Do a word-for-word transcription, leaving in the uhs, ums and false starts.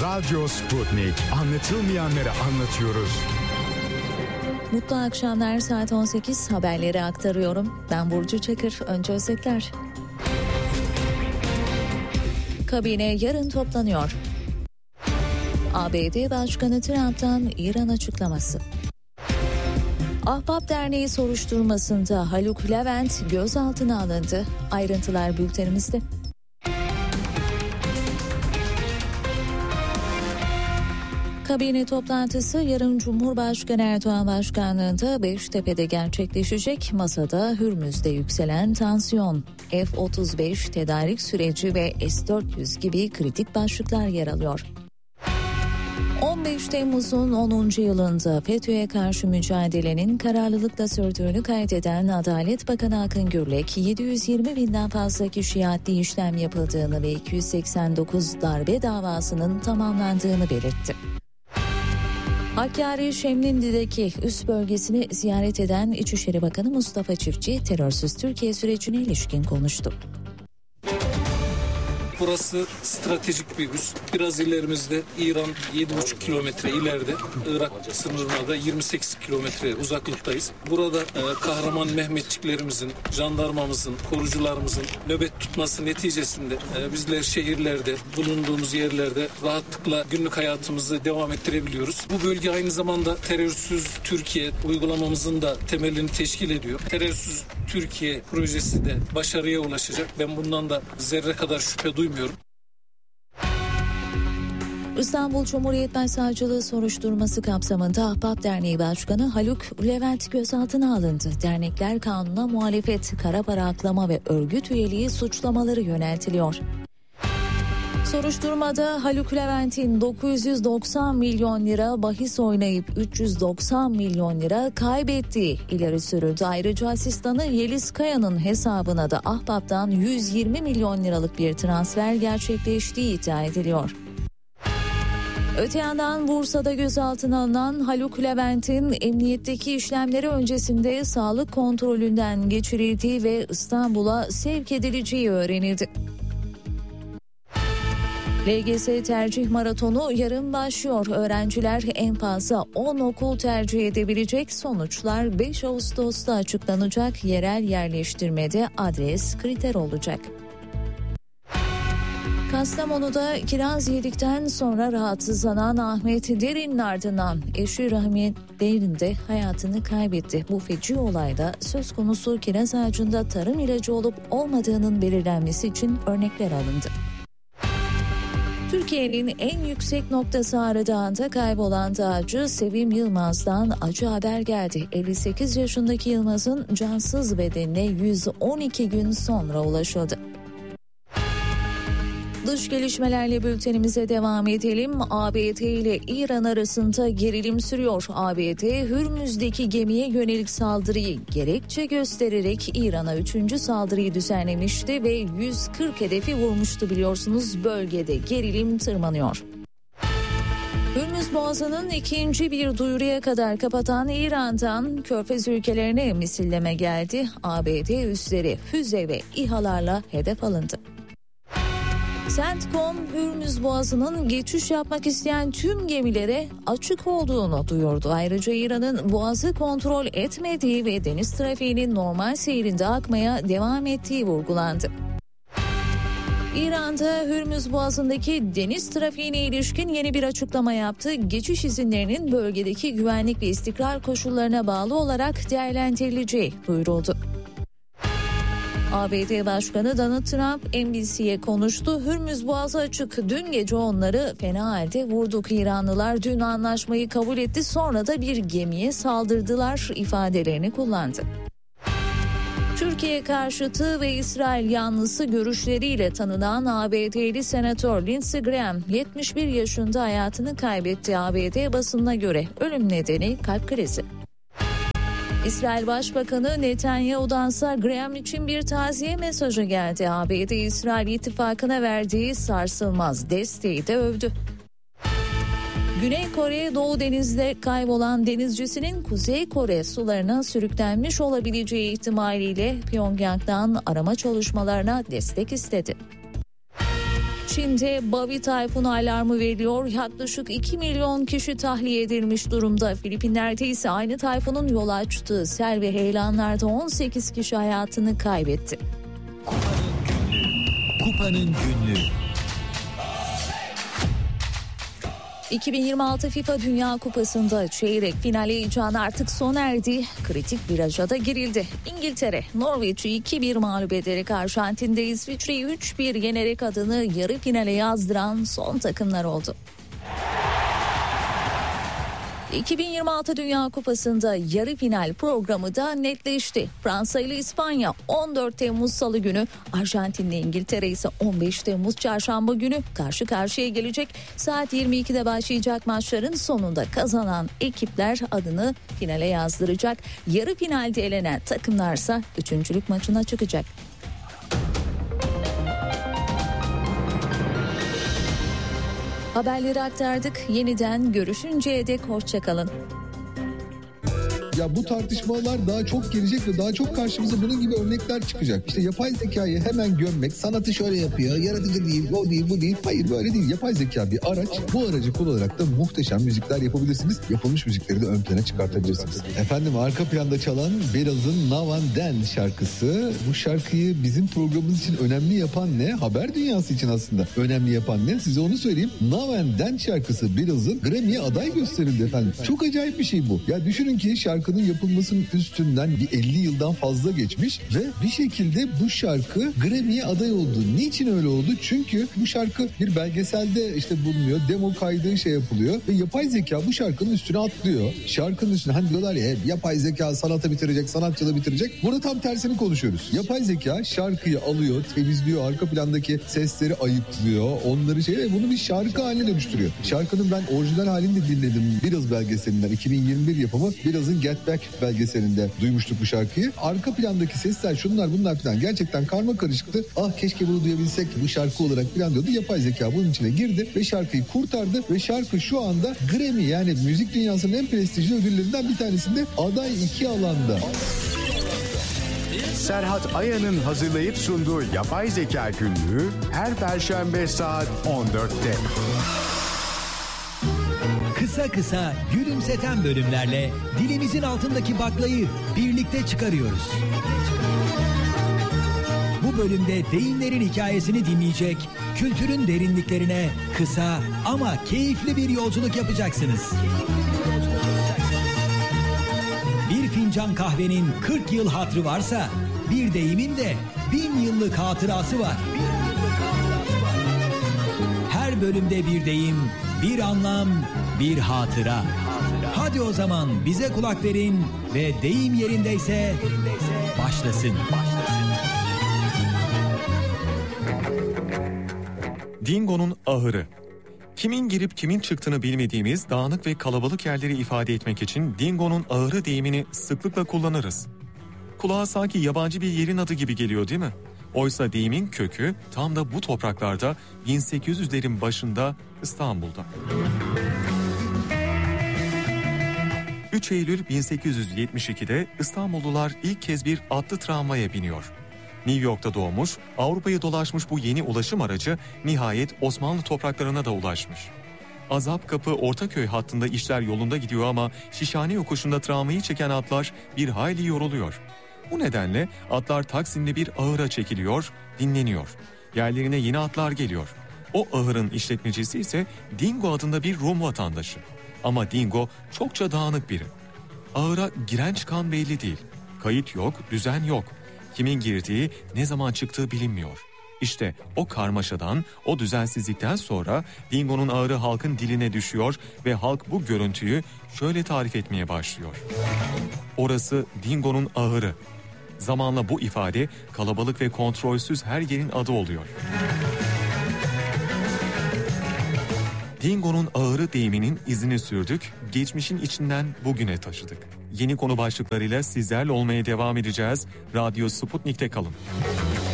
Radyo Sputnik. Anlatılmayanları anlatıyoruz. Mutlu akşamlar, saat on sekiz haberleri aktarıyorum. Ben Burcu Çakır. Önce özetler. Kabine yarın toplanıyor. A B D Başkanı Trump'tan İran açıklaması. Ahbap Derneği soruşturmasında Haluk Levent gözaltına alındı. Ayrıntılar bültenimizde. Kabine toplantısı yarın Cumhurbaşkanı Erdoğan başkanlığında Beştepe'de gerçekleşecek. Masada Hürmüz'de yükselen tansiyon, F otuz beş tedarik süreci ve S dört yüz gibi kritik başlıklar yer alıyor. on beş Temmuz'un onuncu yılında FETÖ'ye karşı mücadelenin kararlılıkla sürdüğünü kaydeden Adalet Bakanı Akın Gürlek, yedi yüz yirmi binden fazla kişiye adli işlem yapıldığını ve iki yüz seksen dokuz darbe davasının tamamlandığını belirtti. Hakkari Şemdinli'deki üs bölgesini ziyaret eden İçişleri Bakanı Mustafa Çiftçi, terörsüz Türkiye sürecine ilişkin konuştu. Burası stratejik bir üs. Biraz ilerimizde İran yedi buçuk kilometre ileride, Irak sınırına da yirmi sekiz kilometre uzaklıktayız. Burada e, kahraman Mehmetçiklerimizin, jandarmamızın, korucularımızın nöbet tutması neticesinde e, bizler şehirlerde, bulunduğumuz yerlerde rahatlıkla günlük hayatımızı devam ettirebiliyoruz. Bu bölge aynı zamanda terörsüz Türkiye uygulamamızın da temelini teşkil ediyor. Terörsüz Türkiye projesi de başarıya ulaşacak. Ben bundan da zerre kadar şüphe duymuyorum. İstanbul Cumhuriyet Başsavcılığı soruşturması kapsamında Ahbap Derneği Başkanı Haluk Levent gözaltına alındı. Dernekler kanuna muhalefet, kara para aklama ve örgüt üyeliği suçlamaları yöneltiliyor. Soruşturmada Haluk Levent'in dokuz yüz doksan milyon lira bahis oynayıp üç yüz doksan milyon lira kaybettiği ileri sürüldü. Ayrıca asistanı Yeliz Kaya'nın hesabına da Ahbap'tan yüz yirmi milyon liralık bir transfer gerçekleştiği iddia ediliyor. Öte yandan Bursa'da gözaltına alınan Haluk Levent'in emniyetteki işlemleri öncesinde sağlık kontrolünden geçirildiği ve İstanbul'a sevk edileceği öğrenildi. L G S tercih maratonu yarın başlıyor. Öğrenciler en fazla on okul tercih edebilecek. Sonuçlar beş Ağustos'ta açıklanacak. Yerel yerleştirmede adres kriter olacak. Kastamonu'da kiraz yedikten sonra rahatsızlanan Ahmet Derin'in ardından eşi Rahmi Derin de hayatını kaybetti. Bu feci olayda söz konusu kiraz ağacında tarım ilacı olup olmadığının belirlenmesi için örnekler alındı. Türkiye'nin en yüksek noktası Ağrı Dağı'nda kaybolan dağcı Sevim Yılmaz'dan acı haber geldi. elli sekiz yaşındaki Yılmaz'ın cansız bedenine yüz on iki gün sonra ulaşıldı. Dış gelişmelerle bültenimize devam edelim. A B D ile İran arasında gerilim sürüyor. A B D Hürmüz'deki gemiye yönelik saldırıyı gerekçe göstererek İran'a üçüncü saldırıyı düzenlemişti ve yüz kırk hedefi vurmuştu biliyorsunuz. Bölgede gerilim tırmanıyor. Hürmüz Boğazı'nın ikinci bir duyuruya kadar kapatan İran'dan Körfez ülkelerine misilleme geldi. A B D üsleri füze ve İHA'larla hedef alındı. CENTCOM, Hürmüz Boğazı'nın geçiş yapmak isteyen tüm gemilere açık olduğunu duyurdu. Ayrıca İran'ın boğazı kontrol etmediği ve deniz trafiğinin normal seyrinde akmaya devam ettiği vurgulandı. İran'da Hürmüz Boğazı'ndaki deniz trafiğine ilişkin yeni bir açıklama yaptı. Geçiş izinlerinin bölgedeki güvenlik ve istikrar koşullarına bağlı olarak değerlendirileceği duyuruldu. A B D Başkanı Donald Trump N B C'ye konuştu. Hürmüz Boğazı açık. Dün gece onları fena halde vurduk. İranlılar dün anlaşmayı kabul etti. Sonra da bir gemiye saldırdılar ifadelerini kullandı. Türkiye karşıtı ve İsrail yanlısı görüşleriyle tanınan A B D'li senatör Lindsey Graham yetmiş bir yaşında hayatını kaybetti. A B D basınına göre ölüm nedeni kalp krizi. İsrail Başbakanı Netanyahu'dansa Graham için bir taziye mesajı geldi. A B D İsrail ittifakına verdiği sarsılmaz desteği de övdü. Güney Kore Doğu Deniz'de kaybolan denizcisinin Kuzey Kore sularına sürüklenmiş olabileceği ihtimaliyle Pyongyang'dan arama çalışmalarına destek istedi. Çin'de Bavi tayfunu alarmı veriliyor. Yaklaşık iki milyon kişi tahliye edilmiş durumda. Filipinler'de ise aynı tayfunun yol açtığı sel ve heyelanlarda on sekiz kişi hayatını kaybetti. Kupanın günlüğü. iki bin yirmi altı FIFA Dünya Kupası'nda çeyrek final heyecanı artık sona erdi. Kritik viraja da girildi. İngiltere, Norveç'i iki bir mağlup ederek Arjantin'de İsviçre'yi üç bir yenerek adını yarı finale yazdıran son takımlar oldu. iki bin yirmi altı Dünya Kupası'nda yarı final programı da netleşti. Fransa ile İspanya on dört Temmuz Salı günü, Arjantin ile İngiltere ise on beş Temmuz Çarşamba günü karşı karşıya gelecek. Saat yirmi ikide başlayacak maçların sonunda kazanan ekipler adını finale yazdıracak. Yarı finalde elenen takımlarsa üçüncülük maçına çıkacak. Haberleri aktardık. Yeniden görüşünceye dek hoşça kalın. Ya bu tartışmalar daha çok gelecek ve daha çok karşımıza bunun gibi örnekler çıkacak. İşte yapay zekayı hemen gömmek, sanatı şöyle yapıyor, yaratıcı değil, o değil, bu değil. Hayır, böyle değil. Yapay zeka bir araç. Bu aracı kullanarak da muhteşem müzikler yapabilirsiniz. Yapılmış müzikleri de ön plana çıkartabilirsiniz. Efendim, arka planda çalan Beraz'ın Now and Then şarkısı. Bu şarkıyı bizim programımız için önemli yapan ne? Haber dünyası için aslında önemli yapan ne? Size onu söyleyeyim. Now and Then şarkısı Beraz'ın Grammy'ye aday gösterildi efendim. Çok acayip bir şey bu. Ya düşünün ki şarkı Şarkının yapılmasının üstünden bir elli yıldan fazla geçmiş ve bir şekilde bu şarkı Grammy'ye aday oldu. Niçin öyle oldu? Çünkü bu şarkı bir belgeselde işte bulunuyor. Demo kaydı şey yapılıyor ve yapay zeka bu şarkının üstüne atlıyor. Şarkının üstüne, hani diyorlar ya, yapay zeka sanatı bitirecek, sanatçılığı bitirecek. Burada tam tersini konuşuyoruz. Yapay zeka şarkıyı alıyor, temizliyor, arka plandaki sesleri ayıklıyor, onları şey ve bunu bir şarkı haline dönüştürüyor. Şarkının ben orijinal halini de dinledim. Biraz belgeselinden, iki bin yirmi bir yapımı Biraz'ın Get Back belgeselinde duymuştuk bu şarkıyı. Arka plandaki sesler, şunlar bunlar falan gerçekten karma karışıktı. Ah keşke bunu duyabilsek bu şarkı olarak falan diyordu. Yapay zeka bunun içine girdi ve şarkıyı kurtardı ve şarkı şu anda Grammy, yani müzik dünyasının en prestijli ödüllerinden bir tanesinde aday iki alanda. Serhat Aya'nın hazırlayıp sunduğu Yapay Zeka Günlüğü her Perşembe saat on dörtte. Kısa kısa gülümseten bölümlerle dilimizin altındaki baklayı birlikte çıkarıyoruz. Bu bölümde deyimlerin hikayesini dinleyecek, kültürün derinliklerine kısa ama keyifli bir yolculuk yapacaksınız. Bir fincan kahvenin kırk yıl hatırı varsa, bir deyimin de bin yıllık hatırası var. Her bölümde bir deyim, bir anlam, bir hatıra. Hadi o zaman bize kulak verin ve deyim yerindeyse başlasın. Dingo'nun ahırı. Kimin girip kimin çıktığını bilmediğimiz dağınık ve kalabalık yerleri ifade etmek için Dingo'nun ahırı deyimini sıklıkla kullanırız. Kulağa sanki yabancı bir yerin adı gibi geliyor, değil mi? Oysa deyimin kökü tam da bu topraklarda bin sekiz yüzlerin başında İstanbul'da. üç Eylül bin sekiz yüz yetmiş ikide İstanbullular ilk kez bir atlı tramvaya biniyor. New York'ta doğmuş, Avrupa'yı dolaşmış bu yeni ulaşım aracı nihayet Osmanlı topraklarına da ulaşmış. Azapkapı Ortaköy hattında işler yolunda gidiyor ama Şişhane yokuşunda tramvayı çeken atlar bir hayli yoruluyor. Bu nedenle atlar Taksim'de bir ahıra çekiliyor, dinleniyor. Yerlerine yeni atlar geliyor. O ahırın işletmecisi ise Dingo adında bir Rum vatandaşı. Ama Dingo çokça dağınık biri. Ahıra giren çıkan belli değil. Kayıt yok, düzen yok. Kimin girdiği, ne zaman çıktığı bilinmiyor. İşte o karmaşadan, o düzensizlikten sonra Dingo'nun ahırı halkın diline düşüyor ve halk bu görüntüyü şöyle tarif etmeye başlıyor. Orası Dingo'nun ahırı. Zamanla bu ifade kalabalık ve kontrolsüz her yerin adı oluyor. Dingo'nun ahırı deyiminin izini sürdük, geçmişin içinden bugüne taşıdık. Yeni konu başlıklarıyla sizlerle olmaya devam edeceğiz. Radyo Sputnik'te kalın.